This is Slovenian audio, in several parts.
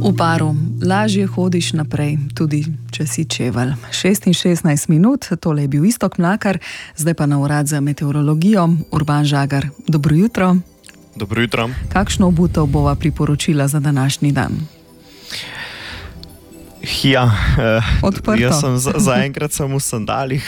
V paru lažje hodiš naprej, tudi če si čevelj. 6:16 minut, tole je bil Iztok Mlakar, zdaj pa na urad za meteorologijo Urban Žagar. Dobro jutro. Dobro jutro. Kakšno obutev bova priporočila za današnji dan? Ja, Odprto. Jaz sem zaenkrat samo v sandalih.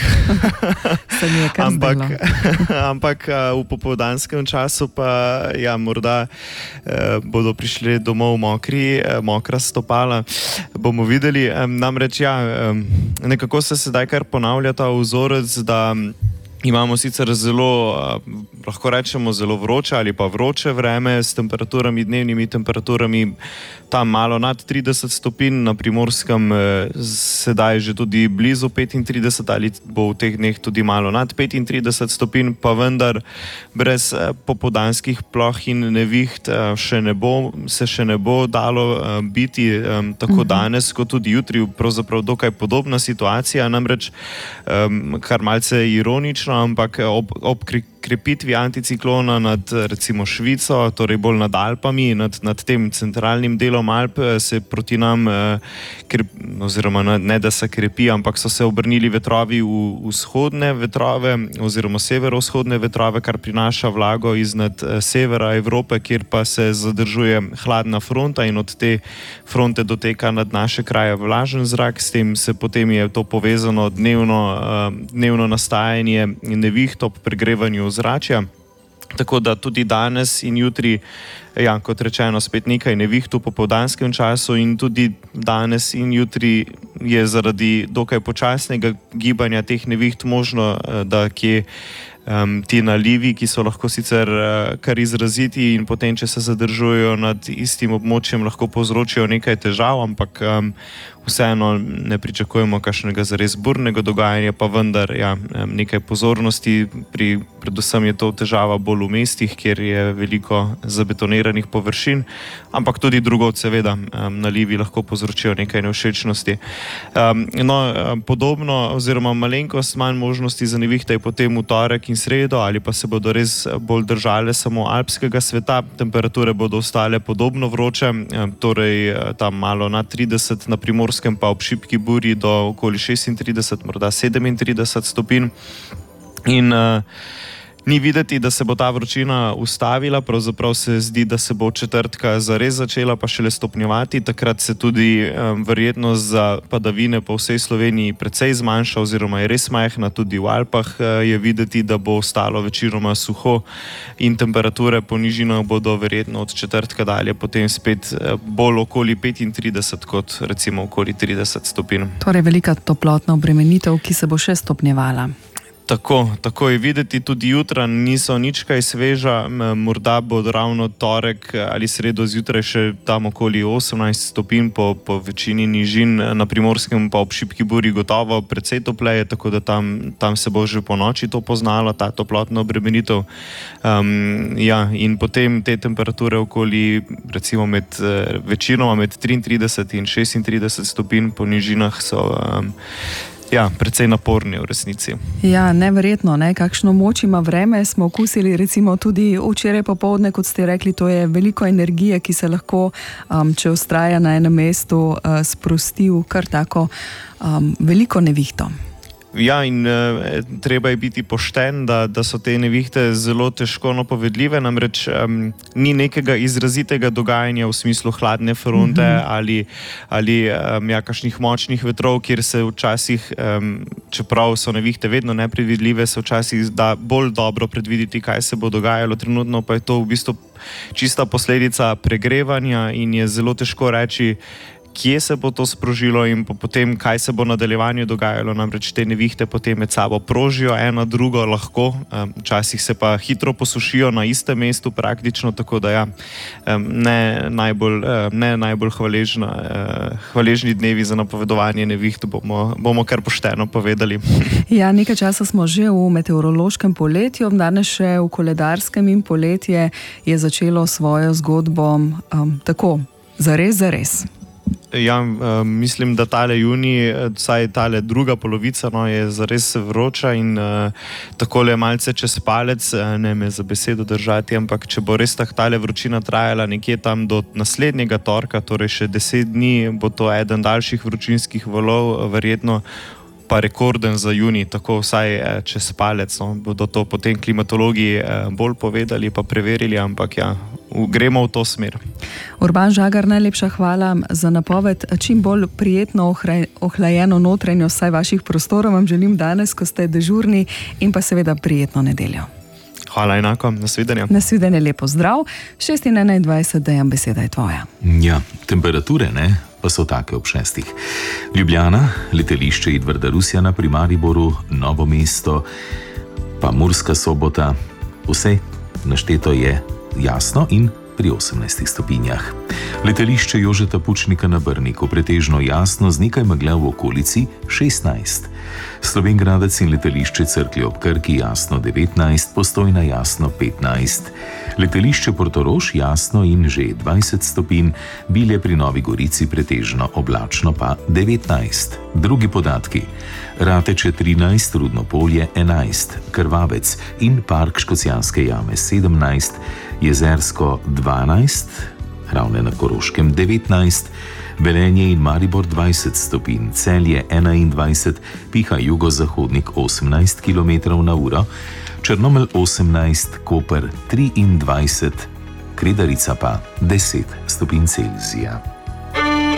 Se mi je kar zdelo. Ampak v popoldanskem času pa ja, morda bodo prišli domov mokra stopala. Bomo videli. Namreč ja, nekako se sedaj kar ponavlja ta vzorec, da imamo sicer zelo, lahko rečemo, zelo vroče ali pa vroče vreme s temperaturami, dnevnimi temperaturami tam malo nad 30 stopinj, na Primorskem sedaj že tudi blizu 35 ali bo v teh dneh tudi malo nad 35 stopinj, pa vendar brez popoldanskih ploh in neviht se še ne bo dalo biti tako danes kot tudi jutri, pravzaprav dokaj podobna situacija, namreč kar malce ironično, ampak ob krepitvi anticiklona nad recimo Švico, torej bolj nad Alpami, nad tem centralnim delom Alp se proti nam, oziroma ne da se krepi, ampak so se obrnili vetrovi v vzhodne vetrove oziroma severovzhodne vetrove, kar prinaša vlago iznad severa Evrope, kjer pa se zadržuje hladna fronta in od te fronte doteka nad naše kraje vlažen zrak, s tem se potem je to povezano dnevno nastajanje neviht ob pregrevanju ozračja. Tako da tudi danes in jutri, ja, kot rečeno, spet nekaj neviht v popoldanskem času in tudi danes in jutri je zaradi dokaj počasnega gibanja teh neviht možno, da kje ti nalivi, ki so lahko sicer kar izraziti in potem, če se zadržujejo nad istim območjem, lahko povzročijo nekaj težav, ampak vseeno ne pričakujemo kakšnega zares burnega dogajanja, pa vendar ja, nekaj pozornosti. Predvsem je to težava bolj v mestih, kjer je veliko zabetoniranih površin, ampak tudi drugod seveda nalivi lahko povzročijo nekaj nevšečnosti. Podobno oziroma malenkost manj možnosti za nevihte je potem v torek in sredo, ali pa se bodo res bolj držale samo alpskega sveta. Temperature bodo ostale podobno vroče, torej tam malo nad 30 na Primorskem, pa ob šibki burji do okoli 36, morda 37 stopinj. In ni videti, da se bo ta vročina ustavila, pravzaprav se zdi, da se bo četrtka zares začela pa šele stopnjevati. Takrat se tudi verjetnost za padavine po vsej Sloveniji precej zmanjša oziroma je res majhna, tudi v Alpah je videti, da bo ostalo večinoma suho in temperature po nižinah bodo verjetno od četrtka dalje potem spet bolj okoli 35 kot recimo okoli 30 stopinj. Torej velika toplotna obremenitev, ki se bo še stopnjevala. Tako je videti, tudi jutra niso nič kaj sveža, morda bo ravno torek ali sredo zjutraj še tam okoli 18 stopinj po večini nižin, na Primorskem pa ob šibki burji gotovo precej topleje, tako da tam se bo že po noči to poznalo, ta toplotna obremenitev. Ja, in potem te temperature okoli, recimo večinoma med 33 in 36 stopinj po nižinah so ja, precej naporni v resnici. Ja, neverjetno, ne? Kakšno moč ima vreme, smo okusili recimo tudi včeraj popoldne, kot ste rekli, to je veliko energije, ki se lahko, če vztraja na enem mestu, sprosti v kar tako veliko nevihto. Ja, in treba je biti pošten, da so te nevihte zelo težko napovedljive, namreč ni nekega izrazitega dogajanja v smislu hladne fronte ali kakšnih močnih vetrov, kjer se včasih, čeprav so nevihte vedno nepredvidljive, se včasih da bolj dobro predvideti, kaj se bo dogajalo. Trenutno pa je to v bistvu čista posledica pregrevanja in je zelo težko reči, kje se bo to sprožilo in potem, kaj se bo v nadaljevanju dogajalo, namreč te nevihte potem med sabo prožijo eno drugo lahko, včasih se pa hitro posušijo na istem mestu praktično, tako da ja, ne najbolj hvaležni dnevi za napovedovanje neviht, bomo kar pošteno povedali. Ja, nekaj časa smo že v meteorološkem poletju, danes še v koledarskem, in poletje je začelo svojo zgodbo tako, zares. Ja, mislim, da tale junij, vsaj tale druga polovica, no, je zares vroča in takole malce čez palec, ne me za besedo držati, ampak če bo res tale vročina trajala nekje tam do naslednjega torka, torej še 10 dni, bo to eden daljših vročinskih valov, verjetno pa rekorden za junij, tako vsaj čez palec. No. Bodo to potem klimatologi bolj povedali pa preverili, ampak ja, gremo v to smer. Urban Žagar, najlepša hvala za napoved. Čim bolj prijetno ohlajeno notranjost vsaj vaših prostorov vam želim danes, ko ste dežurni, in pa seveda prijetno nedeljo. Hvala enako, nasvidenje. Nasvidenje, lepo zdrav. 6:21, Dejan, beseda je tvoja. Ja, temperature pa so take ob 6. Ljubljana, letališče Edvarda Rusjana pri Mariboru, Novo mesto, pa Murska Sobota, vse našteto je jasno in pri 18 stopinjah. Letališče Jožeta Pučnika na Brniku pretežno jasno z nekaj megle v okolici 16. Slovenj Gradec in letališče Cerklje ob Krki jasno 19, Postojna jasno 15. Letališče Portorož jasno in že 20 stopinj, Bilje pri Novi Gorici pretežno oblačno pa 19. Drugi podatki: Rateče 13, Rudno Polje 11, Krvavec in Park Škocjanske jame 17, Jezersko 12, Ravne na Koroškem 19, Velenje in Maribor 20 stopinj, Celje 21, piha jugozahodnik 18 km/h, Črnomelj 18, Koper 23, Kredarica pa 10 stopinj Celzija.